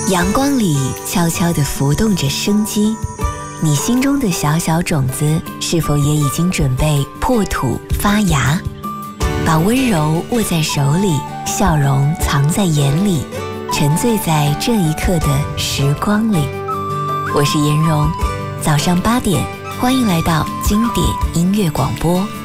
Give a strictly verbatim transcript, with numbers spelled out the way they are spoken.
阳光里悄悄地浮动着生机，你心中的小小种子是否也已经准备破土发芽？把温柔握在手里，笑容藏在眼里，沉醉在这一刻的时光里。我是颜蓉，早上八点，欢迎来到经典音乐广播。